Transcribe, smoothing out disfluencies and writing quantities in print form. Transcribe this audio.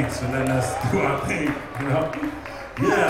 thanks for letting us do our thing, you know? Yeah,